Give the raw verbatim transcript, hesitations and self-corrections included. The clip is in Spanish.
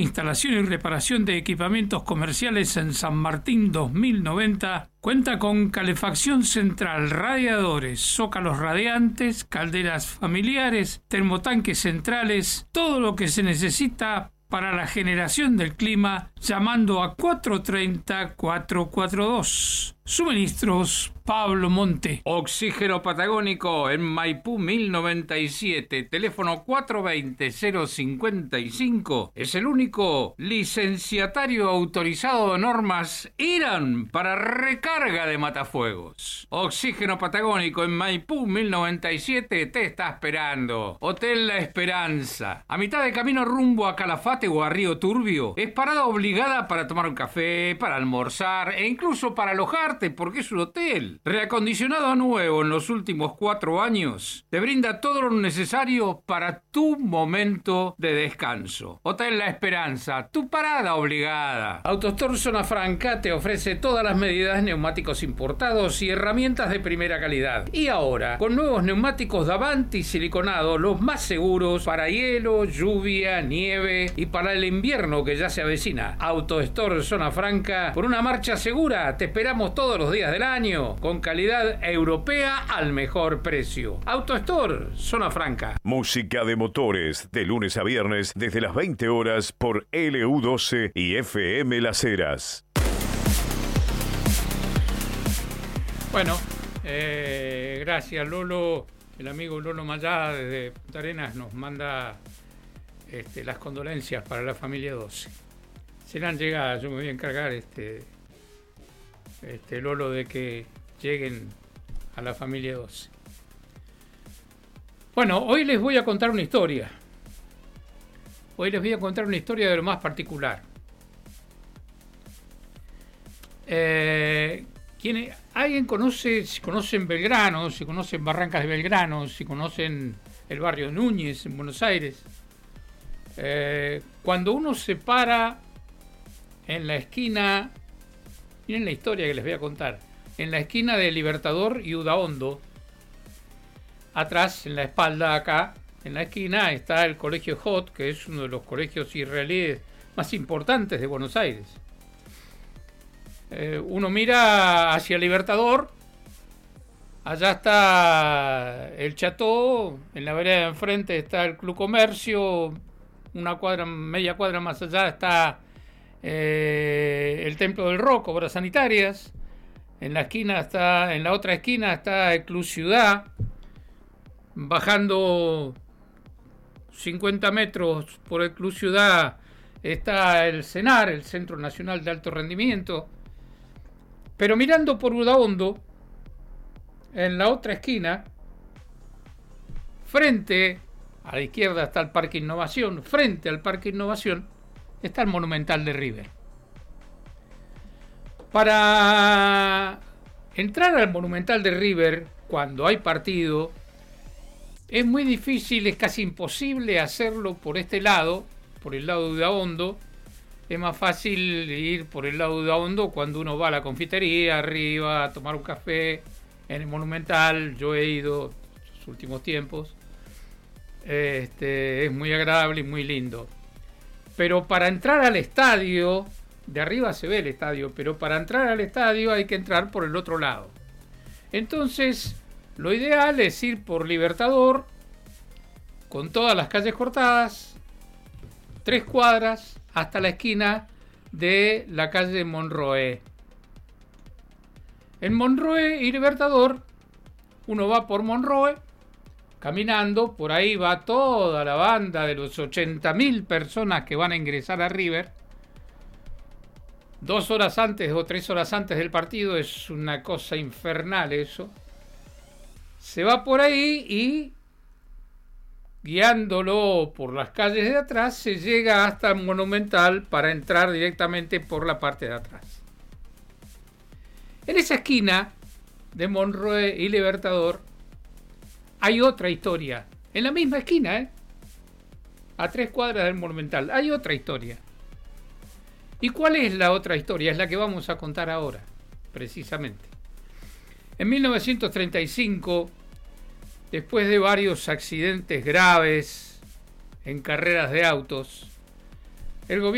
instalación y reparación de equipamientos comerciales en San Martín dos mil noventa, cuenta con calefacción central, radiadores, zócalos radiantes, calderas familiares, termotanques centrales, todo lo que se necesita para la generación del clima, llamando a cuatro tres cero, cuatro cuatro dos. Suministros Pablo Monte. Oxígeno Patagónico en Maipú mil noventa y siete, teléfono cuatro dos cero, cero cincuenta y cinco. Es el único licenciatario autorizado de normas IRAN para recarga de matafuegos. Oxígeno Patagónico en Maipú mil noventa y siete te está esperando. Hotel La Esperanza, a mitad de camino rumbo a Calafate o a Río Turbio. Es parada obligada para tomar un café, para almorzar e incluso para alojarte, porque es un hotel. Reacondicionado a nuevo en los últimos cuatro años, te brinda todo lo necesario para tu momento de descanso. Hotel La Esperanza, tu parada obligada. AutoStore Zona Franca te ofrece todas las medidas, neumáticos importados y herramientas de primera calidad. Y ahora, con nuevos neumáticos Davanti siliconados, los más seguros para hielo, lluvia, nieve y para el invierno que ya se avecina. AutoStore Zona Franca, por una marcha segura, te esperamos todos los días del año, con calidad europea al mejor precio. AutoStore Zona Franca. Música de motores, de lunes a viernes, desde las veinte horas por L U doce y F M Las Heras. Bueno, eh, gracias Lolo. El amigo Lolo Mayá desde Punta Arenas nos manda este, las condolencias para la familia doce. Serán llegadas, yo me voy a encargar, este, este Lolo, de que lleguen a la familia doce. Bueno, hoy les voy a contar una historia. Hoy les voy a contar una historia de lo más particular. Eh, ¿quién, ¿Alguien conoce, si conocen Belgrano, si conocen Barrancas de Belgrano, si conocen el barrio Núñez en Buenos Aires? Eh, cuando uno se para en la esquina, miren la historia que les voy a contar, en la esquina de Libertador y Udaondo, atrás, en la espalda acá, en la esquina, está el Colegio Hot, que es uno de los colegios israelíes más importantes de Buenos Aires. Eh, uno mira hacia Libertador, allá está el Chateau, en la vereda de enfrente está el Club Comercio, una cuadra, media cuadra más allá está eh, el Templo del Rock, Obras Sanitarias. En la esquina está, en la otra esquina está el Club Ciudad. Bajando cincuenta metros por el Club Ciudad está el CENAR, el Centro Nacional de Alto Rendimiento. Pero mirando por Udaondo, en la otra esquina, frente a la izquierda está el Parque Innovación, frente al Parque Innovación está el Monumental de River. Para entrar al Monumental de River cuando hay partido es muy difícil, es casi imposible hacerlo por este lado, por el lado de Udaondo. Es más fácil ir por el lado de Udaondo cuando uno va a la confitería arriba a tomar un café en el Monumental. Yo he ido en los últimos tiempos. Este, es muy agradable y muy lindo. Pero para entrar al estadio, de arriba se ve el estadio, pero para entrar al estadio hay que entrar por el otro lado. Entonces, lo ideal es ir por Libertador, con todas las calles cortadas, tres cuadras, hasta la esquina de la calle Monroe. En Monroe y Libertador, uno va por Monroe, caminando, por ahí va toda la banda de los ochenta mil personas que van a ingresar a River. Dos horas antes o tres horas antes del partido, es una cosa infernal eso. Se va por ahí y, guiándolo por las calles de atrás, se llega hasta el Monumental para entrar directamente por la parte de atrás. En esa esquina de Monroe y Libertador hay otra historia. En la misma esquina, ¿eh? A tres cuadras del Monumental, hay otra historia. ¿Y cuál es la otra historia? Es la que vamos a contar ahora, precisamente. En mil novecientos treinta y cinco, después de varios accidentes graves en carreras de autos, el gobierno